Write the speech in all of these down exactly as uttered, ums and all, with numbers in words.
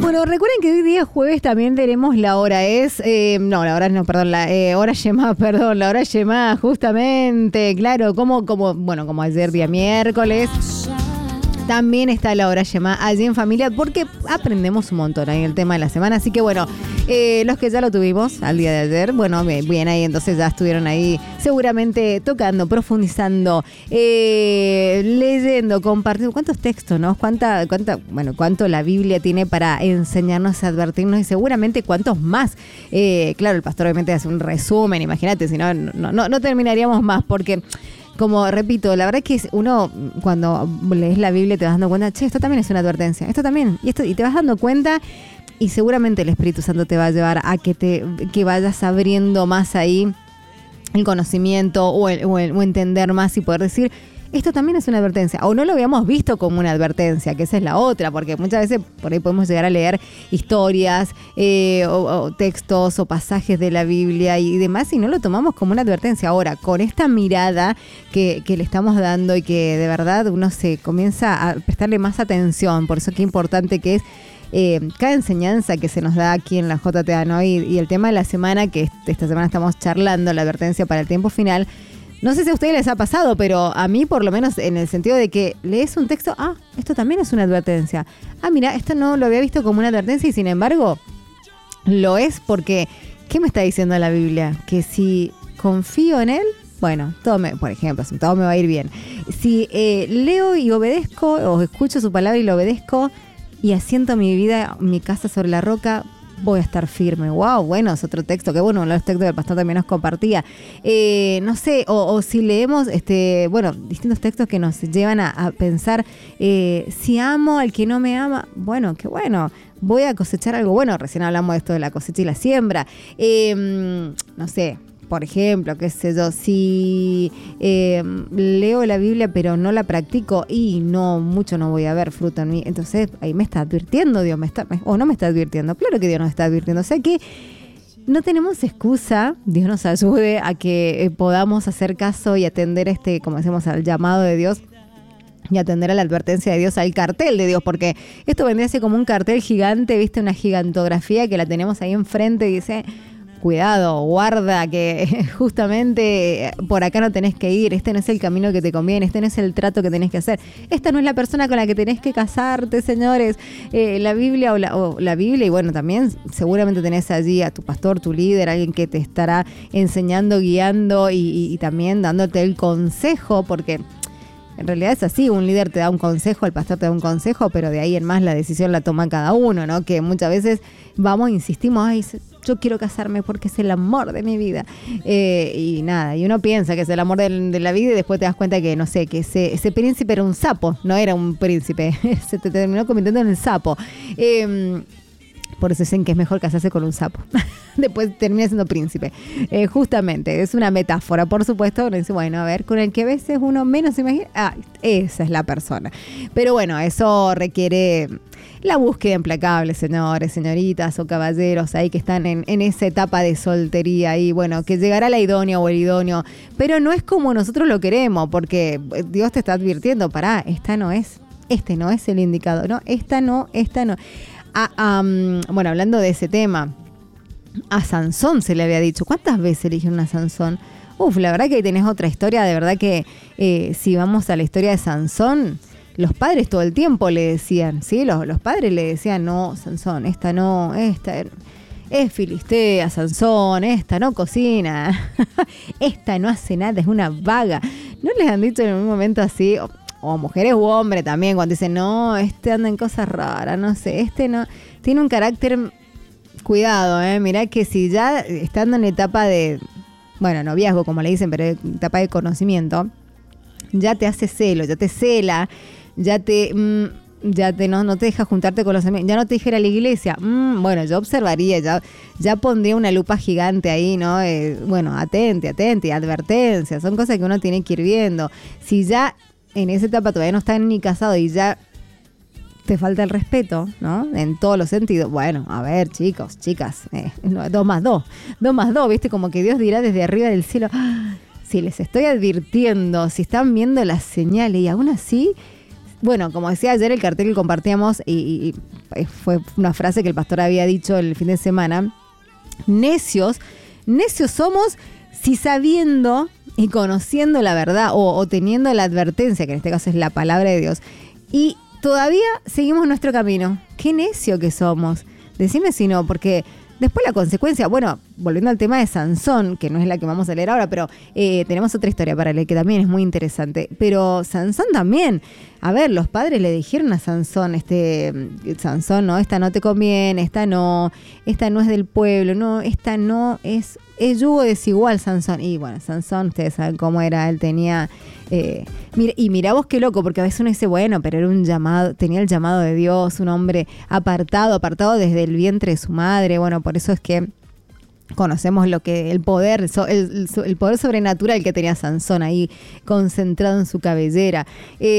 Bueno, recuerden que hoy día jueves también tenemos la hora es, eh, no, la hora no, perdón, la eh, hora Yemá, perdón, la hora Yemá, justamente, claro, como, como, bueno, como ayer día miércoles. También está la hora Yemá allí en familia porque aprendemos un montón ahí en el tema de la semana. Así que bueno, eh, los que ya lo tuvimos al día de ayer, bueno, bien ahí, entonces ya estuvieron ahí seguramente tocando, profundizando, eh, leyendo, compartiendo. ¿Cuántos textos, no? ¿Cuánta, cuánta, bueno, cuánto la Biblia tiene para enseñarnos, advertirnos y seguramente cuántos más? Eh, claro, el pastor obviamente hace un resumen, imagínate, si no, no, no, no terminaríamos más porque... Como repito, la verdad es que uno cuando lees la Biblia te vas dando cuenta, che, esto también es una advertencia, esto también, y esto y te vas dando cuenta y seguramente el Espíritu Santo te va a llevar a que te que vayas abriendo más ahí el conocimiento o, el, o, el, o entender más y poder decir, esto también es una advertencia, o no lo habíamos visto como una advertencia, que esa es la otra, porque muchas veces por ahí podemos llegar a leer historias eh, o, o textos o pasajes de la Biblia y demás y no lo tomamos como una advertencia. Ahora, con esta mirada que, que le estamos dando y que de verdad uno se comienza a prestarle más atención, por eso qué importante que es Eh, cada enseñanza que se nos da aquí en la J T A, ¿no? Y, y el tema de la semana, que esta semana estamos charlando, la advertencia para el tiempo final. No sé si a ustedes les ha pasado, pero a mí por lo menos en el sentido de que lees un texto, ah, esto también es una advertencia. Ah, mira, esto no lo había visto como una advertencia y sin embargo lo es porque, ¿qué me está diciendo la Biblia? Que si confío en Él, bueno, todo me, por ejemplo, todo me va a ir bien. Si eh, leo y obedezco o escucho su palabra y lo obedezco y asiento mi vida, mi casa sobre la roca, voy a estar firme. Wow, bueno, es otro texto que bueno, los textos del pastor también nos compartía. Eh, no sé, o, o si leemos, este, bueno, distintos textos que nos llevan a, a pensar, eh, si amo al que no me ama, bueno, qué bueno, voy a cosechar algo bueno. Recién hablamos de esto de la cosecha y la siembra. Eh, no sé. Por ejemplo, qué sé yo, si eh, leo la Biblia pero no la practico y no mucho no voy a ver fruto en mí, entonces ahí me está advirtiendo Dios, me está, me, o no me está advirtiendo, claro que Dios nos está advirtiendo, o sea que no tenemos excusa, Dios nos ayude a que eh, podamos hacer caso y atender este, como decimos, al llamado de Dios y atender a la advertencia de Dios, al cartel de Dios, porque esto vendría a ser como un cartel gigante, viste, una gigantografía que la tenemos ahí enfrente y dice... Cuidado, guarda que justamente por acá no tenés que ir, este no es el camino que te conviene, este no es el trato que tenés que hacer, esta no es la persona con la que tenés que casarte, señores. Eh, la Biblia o la, o la Biblia y bueno, también seguramente tenés allí a tu pastor, tu líder, alguien que te estará enseñando, guiando y, y, y también dándote el consejo, porque... En realidad es así, un líder te da un consejo, el pastor te da un consejo, pero de ahí en más la decisión la toma cada uno, ¿no? Que muchas veces vamos, insistimos, ay, yo quiero casarme porque es el amor de mi vida. Eh, y nada, y uno piensa que es el amor de, de la vida y después te das cuenta que, no sé, que ese, ese príncipe era un sapo, no era un príncipe, se te terminó convirtiendo en el sapo. Eh, Por eso dicen que es mejor casarse con un sapo. Después termina siendo príncipe. Eh, justamente, es una metáfora, por supuesto. Uno dice, bueno, a ver, con el que a veces uno menos imagina. Ah, esa es la persona. Pero bueno, eso requiere la búsqueda implacable, señores, señoritas o caballeros ahí que están en, en esa etapa de soltería. Y bueno, que llegará la idónea o el idóneo. Pero no es como nosotros lo queremos, porque Dios te está advirtiendo, pará, esta no es. Este no es el indicado, ¿no? Esta no, esta no. A, um, bueno, hablando de ese tema, a Sansón se le había dicho. ¿Cuántas veces eligieron a Sansón? Uf, la verdad que ahí tenés otra historia. De verdad que eh, si vamos a la historia de Sansón, los padres todo el tiempo le decían, ¿sí? Los, los padres le decían, no, Sansón, esta no, esta es filistea, Sansón, esta no cocina, esta no hace nada, es una vaga. ¿No les han dicho en un momento así... o mujeres u hombres también, cuando dicen, no, este anda en cosas raras, no sé, este no, tiene un carácter, cuidado, eh, mirá que si ya estando en etapa de, bueno, noviazgo, como le dicen, pero etapa de conocimiento, ya te hace celo, ya te cela, ya te, mmm, ya te no, no te deja juntarte con los amigos, ya no te deja ir a la iglesia, mmm, bueno, yo observaría, ya, ya pondría una lupa gigante ahí, ¿no? Eh, bueno, atente, atente, advertencia, son cosas que uno tiene que ir viendo. Si ya en esa etapa todavía no están ni casados y ya te falta el respeto, ¿no? En todos los sentidos. Bueno, a ver, chicos, chicas, eh, dos más dos, dos más dos, ¿viste? Como que Dios dirá desde arriba del cielo, ¡ah! Si les estoy advirtiendo, si están viendo las señales y aún así bueno, como decía ayer el cartel que compartíamos, y, y fue una frase que el pastor había dicho el fin de semana, necios, necios somos si sabiendo y conociendo la verdad o, o teniendo la advertencia, que en este caso es la palabra de Dios, y todavía seguimos nuestro camino. Qué necio que somos. Decime si no, porque después la consecuencia, bueno, volviendo al tema de Sansón, que no es la que vamos a leer ahora, pero eh, tenemos otra historia para leer que también es muy interesante. Pero Sansón también, a ver, los padres le dijeron a Sansón, este, Sansón, no, esta no te conviene, esta no, esta no es del pueblo, no, esta no es, es yugo desigual, Sansón. Y bueno, Sansón, ustedes saben cómo era, él tenía, eh, mira, y mirá vos qué loco, porque a veces uno dice, bueno, pero era un llamado, tenía el llamado de Dios, un hombre apartado, apartado desde el vientre de su madre, bueno, por eso es que conocemos lo que el poder, el, el poder sobrenatural que tenía Sansón ahí concentrado en su cabellera,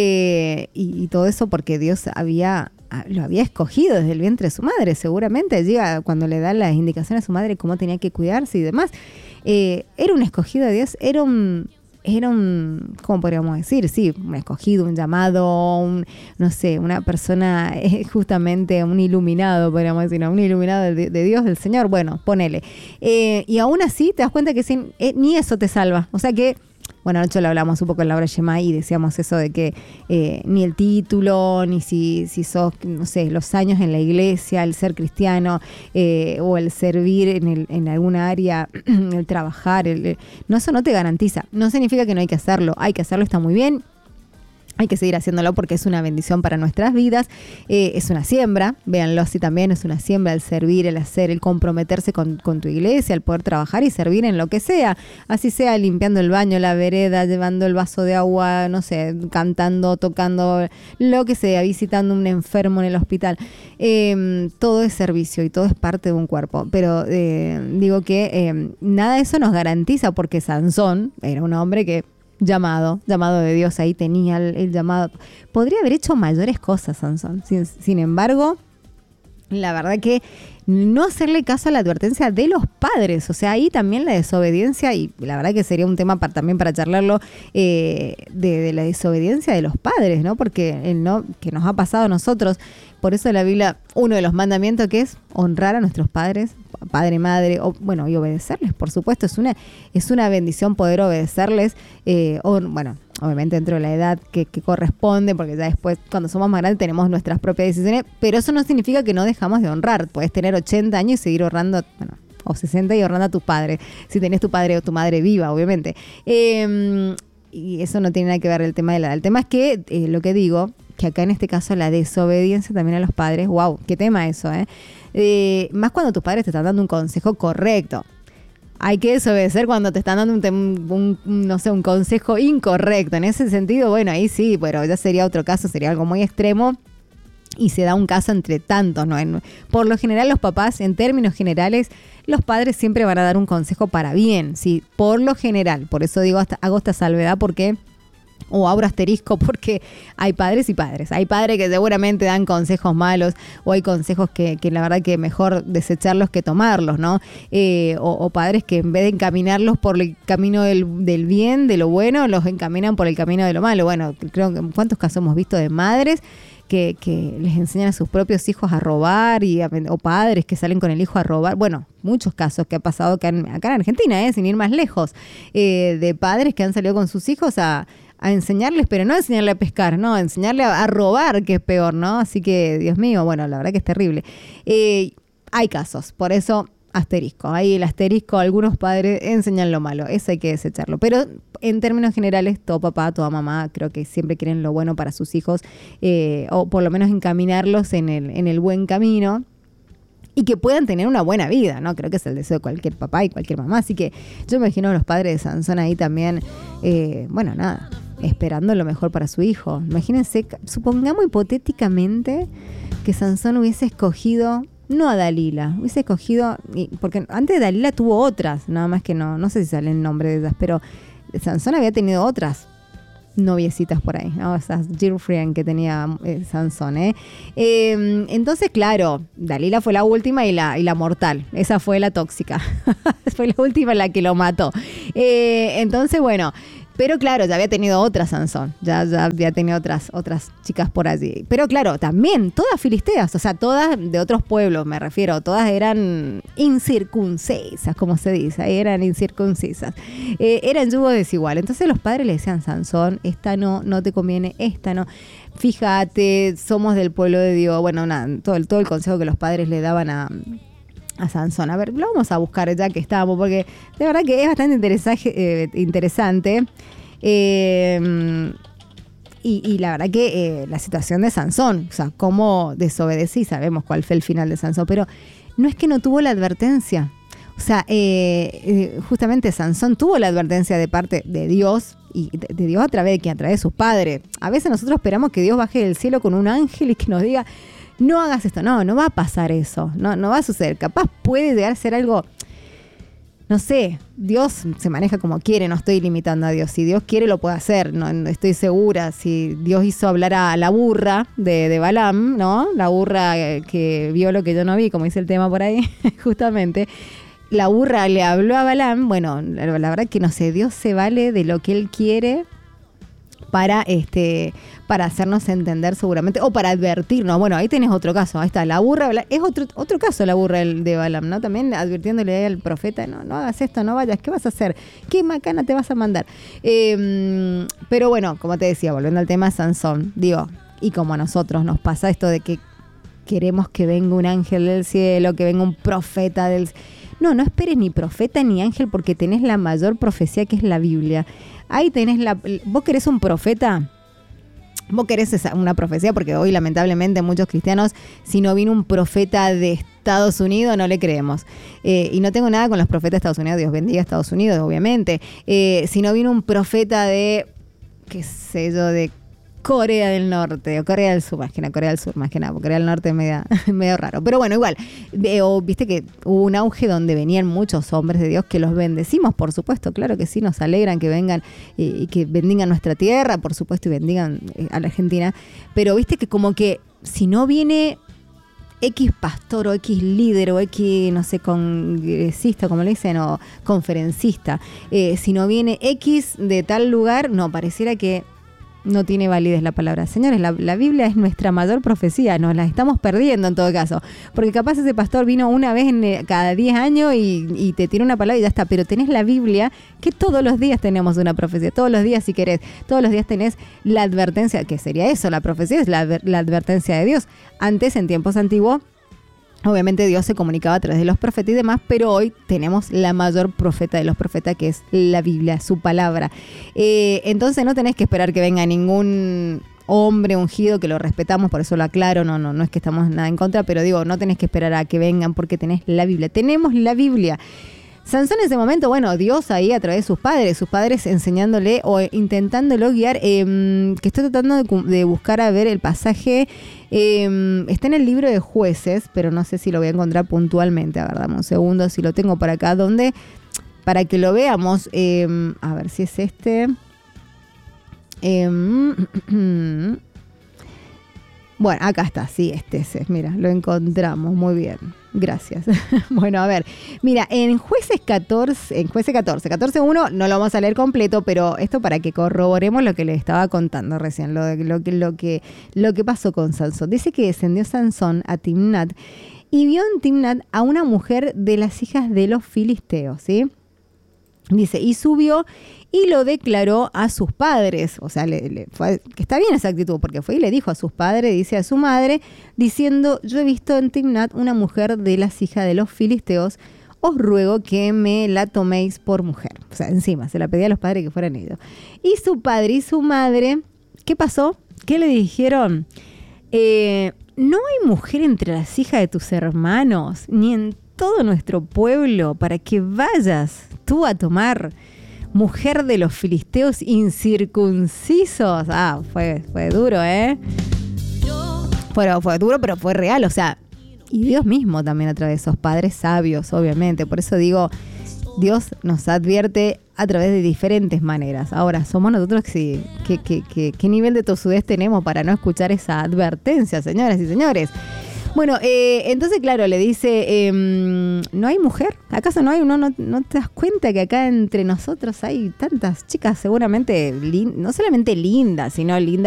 eh, y, y todo eso porque Dios había lo había escogido desde el vientre de su madre, seguramente llega cuando le da las indicaciones a su madre cómo tenía que cuidarse y demás. Eh, era un escogido de Dios, era un era un, ¿cómo podríamos decir? Sí, un escogido, un llamado, un, no sé, una persona, eh, justamente un iluminado, podríamos decir, ¿no? Un iluminado de, de Dios, del Señor, bueno, ponele. Eh, y aún así te das cuenta que sin, eh, ni eso te salva. O sea que, bueno, anoche lo hablamos un poco en la hora Shema y decíamos eso de que eh, ni el título, ni si, si sos, no sé, los años en la iglesia, el ser cristiano, eh, o el servir en, el, en alguna área, el trabajar, el, el, no, eso no te garantiza. No significa que no hay que hacerlo, hay que hacerlo, está muy bien. Hay que seguir haciéndolo porque es una bendición para nuestras vidas, eh, es una siembra, véanlo así también, es una siembra el servir, el hacer, el comprometerse con, con tu iglesia, el poder trabajar y servir en lo que sea, así sea limpiando el baño, la vereda, llevando el vaso de agua, no sé, cantando, tocando, lo que sea, visitando a un enfermo en el hospital, eh, todo es servicio y todo es parte de un cuerpo, pero eh, digo que eh, nada de eso nos garantiza porque Sansón era un hombre que llamado, llamado de Dios, ahí tenía el, el llamado. Podría haber hecho mayores cosas, Sansón. Sin, sin embargo, la verdad que no hacerle caso a la advertencia de los padres, o sea, ahí también la desobediencia, y la verdad que sería un tema para, también para charlarlo, eh, de, de la desobediencia de los padres, ¿no? Porque el no, que nos ha pasado a nosotros, por eso la Biblia, uno de los mandamientos que es honrar a nuestros padres, padre, madre, o, bueno, y obedecerles, por supuesto, es una, es una bendición poder obedecerles, eh, o, bueno, obviamente dentro de la edad que, que corresponde, porque ya después, cuando somos más grandes, tenemos nuestras propias decisiones, pero eso no significa que no dejamos de honrar. Puedes tener ochenta años y seguir honrando, bueno, o sesenta y honrando a tu padre, si tenés tu padre o tu madre viva, obviamente. Eh, y eso no tiene nada que ver el tema de la edad. El tema es que, eh, lo que digo, que acá en este caso la desobediencia también a los padres, wow, qué tema eso, ¿eh? Eh, más cuando tus padres te están dando un consejo correcto. Hay que desobedecer cuando te están dando un, un, un, no sé, un consejo incorrecto. En ese sentido, bueno, ahí sí, pero ya sería otro caso, sería algo muy extremo. Y se da un caso entre tantos, ¿no? En, por lo general, los papás, en términos generales, los padres siempre van a dar un consejo para bien, sí, por lo general. Por eso digo, hasta, hago esta salvedad porque... o abro asterisco porque hay padres y padres. Hay padres que seguramente dan consejos malos o hay consejos que, que la verdad que mejor desecharlos que tomarlos, ¿no? Eh, o, o padres que en vez de encaminarlos por el camino del, del bien, de lo bueno, los encaminan por el camino de lo malo. Bueno, creo que cuántos casos hemos visto de madres que, que les enseñan a sus propios hijos a robar y a, o padres que salen con el hijo a robar. Bueno, muchos casos que ha pasado acá en, acá en Argentina, ¿eh? Sin ir más lejos, eh, de padres que han salido con sus hijos a a enseñarles, pero no a enseñarle a pescar, no, a enseñarle a, a robar, que es peor, ¿no? Así que, Dios mío, bueno, la verdad que es terrible. Eh, hay casos, por eso asterisco. Ahí el asterisco, algunos padres enseñan lo malo, eso hay que desecharlo. Pero en términos generales, todo papá, toda mamá, creo que siempre quieren lo bueno para sus hijos, eh, o por lo menos encaminarlos en el, en el buen camino. Y que puedan tener una buena vida, ¿no? Creo que es el deseo de cualquier papá y cualquier mamá. Así que yo me imagino a los padres de Sansón ahí también, eh, bueno, nada, esperando lo mejor para su hijo. Imagínense, supongamos hipotéticamente que Sansón hubiese escogido, no a Dalila, hubiese escogido, porque antes de Dalila tuvo otras, nada más que no, no sé si sale el nombre de ellas, pero Sansón había tenido otras noviecitas por ahí, ¿no? Esas girlfriend que tenía eh, Sansón, ¿eh? Eh, entonces, claro, Dalila fue la última y la, y la mortal. Esa fue la tóxica. Fue la última la que lo mató. Eh, entonces, bueno, Pero claro, ya había tenido otra Sansón, ya, ya había tenido otras, otras chicas por allí. Pero claro, también todas filisteas, o sea, todas de otros pueblos, me refiero, todas eran incircuncisas, como se dice, eran incircuncisas. Eh, eran yugo desigual. Entonces los padres le decían, Sansón, esta no, no te conviene, esta no. Fíjate, somos del pueblo de Dios. Bueno, nada, todo, el, todo el consejo que los padres le daban a... a Sansón. A ver, lo vamos a buscar ya que estamos, porque de verdad que es bastante interesante. Eh, interesante. Eh, y, y la verdad que eh, la situación de Sansón, o sea, cómo desobedecí, sabemos cuál fue el final de Sansón, pero no es que no tuvo la advertencia. O sea, eh, eh, justamente Sansón tuvo la advertencia de parte de Dios, y de, de Dios a través de que a través de sus padres. A veces nosotros esperamos que Dios baje del cielo con un ángel y que nos diga, no hagas esto. No, no va a pasar eso. No, no va a suceder. Capaz puede llegar a ser algo, no sé, Dios se maneja como quiere, no estoy limitando a Dios. Si Dios quiere lo puede hacer, no, no estoy segura. Si Dios hizo hablar a la burra de, de Balaam, ¿no? La burra que vio lo que yo no vi, como dice el tema por ahí, justamente. La burra le habló a Balaam. Bueno, la, la verdad que no sé, Dios se vale de lo que Él quiere para este para hacernos entender seguramente, o para advertirnos. Bueno, ahí tenés otro caso, ahí está, la burra, es otro otro caso la burra de Balaam, ¿no? También advirtiéndole al profeta, no, no hagas esto, no vayas, ¿qué vas a hacer? ¿Qué macana te vas a mandar? Eh, pero bueno, como te decía, volviendo al tema Sansón, digo, y como a nosotros nos pasa esto de que queremos que venga un ángel del cielo, que venga un profeta del cielo. No, no esperes ni profeta ni ángel porque tenés la mayor profecía que es la Biblia. Ahí tenés la... ¿Vos querés un profeta? ¿Vos querés esa, una profecía? Porque hoy lamentablemente muchos cristianos, si no viene un profeta de Estados Unidos, no le creemos. Eh, y no tengo nada con los profetas de Estados Unidos, Dios bendiga a Estados Unidos, obviamente. Eh, si no viene un profeta de, qué sé yo, de Corea del Norte, o Corea del Sur, más que nada, Corea del Sur, más que nada, porque Corea del Norte es medio, medio raro. Pero bueno, igual, de, o, viste que hubo un auge donde venían muchos hombres de Dios que los bendecimos, por supuesto, claro que sí, nos alegran que vengan y, y que bendigan nuestra tierra, por supuesto, y bendigan a la Argentina. Pero viste que como que si no viene X pastor o X líder o X, no sé, congresista, como le dicen, o conferencista, eh, si no viene X de tal lugar, no, pareciera que no tiene validez la palabra. Señores, la, la Biblia es nuestra mayor profecía, nos la estamos perdiendo en todo caso, porque capaz ese pastor vino una vez en, cada diez años y, y te tiene una palabra y ya está, pero tenés la Biblia, que todos los días tenemos una profecía, todos los días si querés, todos los días tenés la advertencia, que sería eso, la profecía es la, la advertencia de Dios. Antes, en tiempos antiguos, obviamente Dios se comunicaba a través de los profetas y demás, pero hoy tenemos la mayor profeta de los profetas, que es la Biblia, su palabra. Eh, entonces no tenés que esperar que venga ningún hombre ungido, que lo respetamos, por eso lo aclaro, no, no, no es que estamos nada en contra, pero digo, no tenés que esperar a que vengan porque tenés la Biblia. Tenemos la Biblia. Sansón en ese momento, bueno, Dios ahí a través de sus padres, sus padres enseñándole o intentándolo guiar, eh, que estoy tratando de, de buscar a ver el pasaje, eh, está en el libro de Jueces, pero no sé si lo voy a encontrar puntualmente, a ver, dame un segundo, si lo tengo por acá, donde, para que lo veamos, eh, a ver si es este, eh, bueno, acá está, sí, este es, mira, lo encontramos, muy bien. Gracias. Bueno, a ver, mira, en Jueces catorce, en Jueces catorce, catorce uno, no lo vamos a leer completo, pero esto para que corroboremos lo que les estaba contando recién, lo, de, lo, que, lo, que, lo que pasó con Sansón. Dice que descendió Sansón a Timnat y vio en Timnat a una mujer de las hijas de los filisteos, ¿sí? Dice, y subió y lo declaró a sus padres, o sea, le, le fue, que está bien esa actitud, porque fue y le dijo a sus padres, dice a su madre, diciendo, yo he visto en Timnat una mujer de las hijas de los filisteos, os ruego que me la toméis por mujer. O sea, encima, se la pedía a los padres que fueran ellos. Y su padre y su madre, ¿qué pasó? ¿Qué le dijeron? Eh, no hay mujer entre las hijas de tus hermanos, ni en todo nuestro pueblo, para que vayas tú a tomar mujer de los filisteos incircuncisos. Ah, fue, fue duro, ¿eh? Fue, fue duro, pero fue real, o sea, y Dios mismo también a través de esos padres sabios, obviamente. Por eso digo, Dios nos advierte a través de diferentes maneras. Ahora, somos nosotros que sí, ¿qué, qué, qué, qué nivel de tosudez tenemos para no escuchar esa advertencia, señoras y señores? Bueno, eh, entonces, claro, le dice, eh, ¿no hay mujer? ¿Acaso no hay? ¿No, no, no te das cuenta que acá entre nosotros hay tantas chicas seguramente, lin- no solamente lindas, sino lindas